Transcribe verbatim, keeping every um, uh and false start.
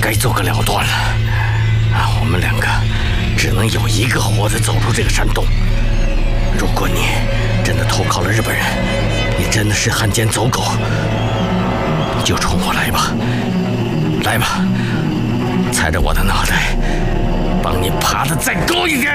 该做个了断了。啊，我们两个只能有一个活着走出这个山洞。如果你真的投靠了日本人，你真的是汉奸走狗，你就冲我来吧，来吧，踩着我的脑袋，帮你爬得再高一点。